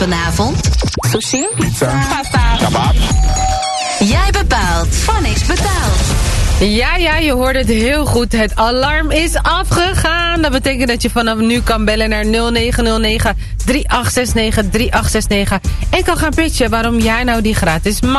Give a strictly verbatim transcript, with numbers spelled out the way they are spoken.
vanavond? Sushi? Pizza. Pasta. Kebab. Jij bepaalt. Phonics betaalt. Ja, ja, je hoorde het heel goed. Het alarm is afgegaan. Dat betekent dat je vanaf nu kan bellen naar nul negen nul negen, drie acht zes negen, drie acht zes negen. En kan gaan pitchen waarom jij nou die gratis